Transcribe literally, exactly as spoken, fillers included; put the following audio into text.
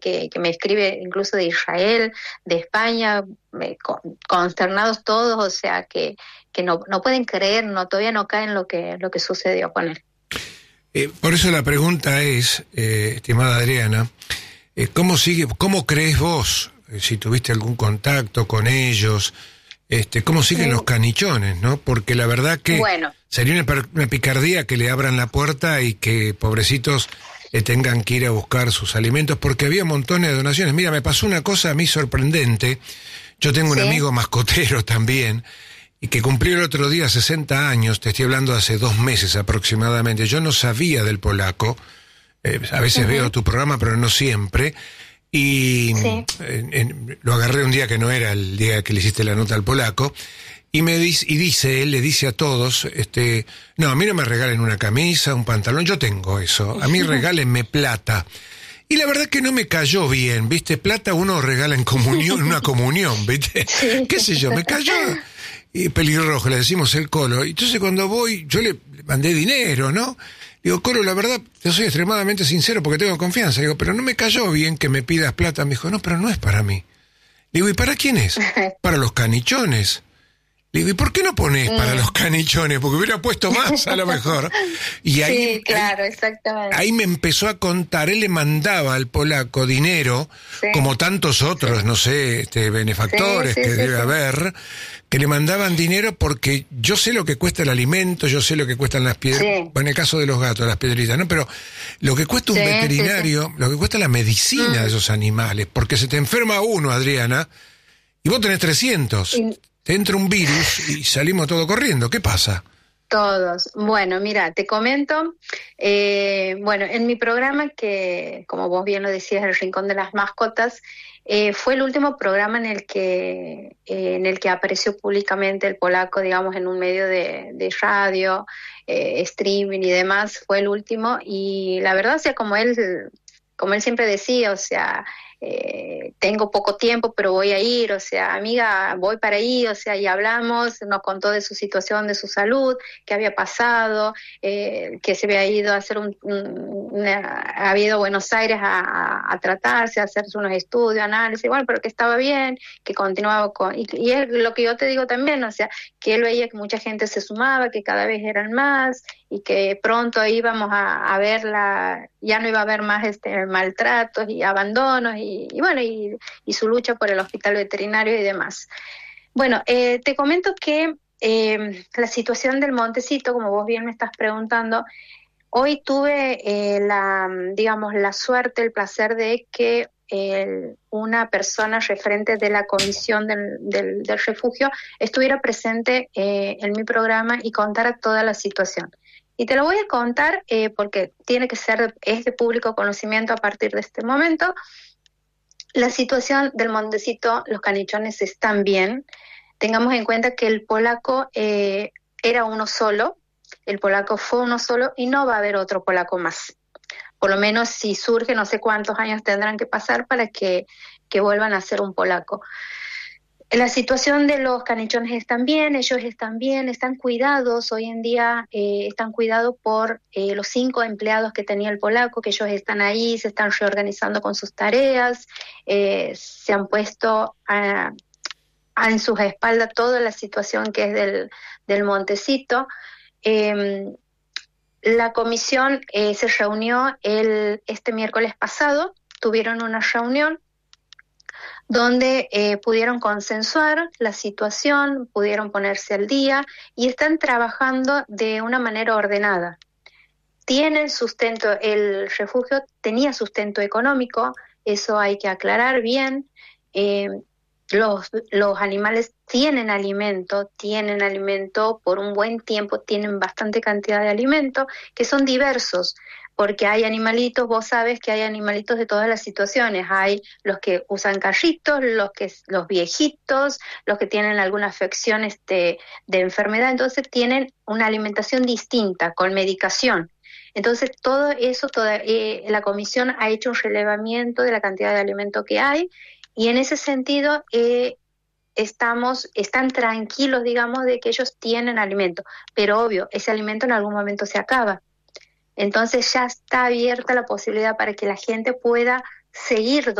que, que me escribe incluso de Israel, de España, me, con, consternados todos, o sea, que, que no, no pueden creer, no todavía no caen lo que, lo que sucedió con él. Eh, por eso la pregunta es, eh, estimada Adriana, eh, ¿cómo sigue, cómo crees vos, eh, si tuviste algún contacto con ellos, este, cómo siguen sí. los canichones, ¿no? Porque la verdad que bueno. sería una, una picardía que le abran la puerta y que, pobrecitos, eh, tengan que ir a buscar sus alimentos, porque había montones de donaciones. Mira, me pasó una cosa a mí sorprendente. Yo tengo ¿Sí? un amigo mascotero también, y que cumplió el otro día sesenta años, te estoy hablando hace dos meses aproximadamente. Yo no sabía del polaco, eh, a veces uh-huh. veo tu programa, pero no siempre, y sí. en, en, lo agarré un día que no era el día que le hiciste la nota al polaco, y me dice, y dice, él le dice a todos, este, no, a mí no me regalen una camisa, un pantalón, yo tengo eso, a mí regálenme plata. Y la verdad que no me cayó bien, ¿viste? Plata uno regala en comunión, en una comunión, ¿viste? Sí. ¿Qué sé yo? Me cayó... Y pelirrojo, le decimos el Colo. Entonces cuando voy, yo le mandé dinero, ¿no? Digo, Colo, la verdad, yo soy extremadamente sincero porque tengo confianza. Digo, pero no me cayó bien que me pidas plata. Me dijo, no, pero no es para mí. Digo, ¿y para quién es? Para los canichones. Digo, ¿y por qué no pones mm. para los canichones? Porque hubiera puesto más, a lo mejor. Y ahí, sí, claro, ahí, exactamente. Ahí me empezó a contar, él le mandaba al polaco dinero, sí. como tantos otros, sí. no sé, este, benefactores sí, sí, que sí, debe sí. haber, que le mandaban dinero porque yo sé lo que cuesta el alimento, yo sé lo que cuestan las piedras, sí. bueno, en el caso de los gatos, las piedritas, ¿no? Pero lo que cuesta un sí, veterinario, sí, sí. lo que cuesta la medicina mm. de esos animales, porque se te enferma uno, Adriana, y vos tenés trescientos. Y... te entra un virus y salimos todos corriendo. ¿Qué pasa? Todos. Bueno, mira, te comento, eh, bueno, en mi programa que, como vos bien lo decías, El Rincón de las Mascotas, eh, fue el último programa en el que eh, en el que apareció públicamente el polaco, digamos, en un medio de, de radio, eh, streaming y demás, fue el último, y la verdad, o sea, como él, como él siempre decía, o sea, Eh, tengo poco tiempo, pero voy a ir, o sea, amiga, voy para ahí, o sea, y hablamos, nos contó de su situación, de su salud, qué había pasado, eh, que se había ido a hacer un, un una, había ido a Buenos Aires a, a, a tratarse, a hacerse unos estudios, análisis, bueno, pero que estaba bien, que continuaba con, y, y es lo que yo te digo también, o sea, que él veía que mucha gente se sumaba, que cada vez eran más, y que pronto íbamos a, a verla, ya no iba a haber más este maltratos y abandonos, y Y, y bueno, y, y su lucha por el hospital veterinario y demás. Bueno, eh, te comento que eh, la situación del Montecito, como vos bien me estás preguntando, hoy tuve eh, la, digamos, la suerte, el placer de que eh, una persona referente de la comisión del, del, del refugio estuviera presente eh, en mi programa y contara toda la situación. Y te lo voy a contar eh, porque tiene que ser, es de público conocimiento a partir de este momento. La situación del Montecito, los canichones están bien. Tengamos en cuenta que el polaco eh, era uno solo, el polaco fue uno solo y no va a haber otro polaco más. Por lo menos si surge, no sé cuántos años tendrán que pasar para que, que vuelvan a ser un polaco. La situación de los canichones están bien, ellos están bien, están cuidados, hoy en día eh, están cuidados por eh, los cinco empleados que tenía el polaco, que ellos están ahí, se están reorganizando con sus tareas, eh, se han puesto a, a en sus espaldas toda la situación que es del, del Montecito. Eh, la comisión eh, se reunió el, este miércoles pasado, tuvieron una reunión donde eh, pudieron consensuar la situación, pudieron ponerse al día y están trabajando de una manera ordenada. Tienen sustento, el refugio tenía sustento económico, eso hay que aclarar bien. Eh, los, los animales tienen alimento, tienen alimento por un buen tiempo, tienen bastante cantidad de alimento, que son diversos. Porque hay animalitos, vos sabes que hay animalitos de todas las situaciones, hay los que usan carritos, los que los viejitos, los que tienen alguna afección este, de enfermedad, entonces tienen una alimentación distinta, con medicación. Entonces todo eso, toda, eh, la comisión ha hecho un relevamiento de la cantidad de alimento que hay, y en ese sentido eh, estamos, están tranquilos, digamos, de que ellos tienen alimento, pero obvio, ese alimento en algún momento se acaba. Entonces ya está abierta la posibilidad para que la gente pueda seguir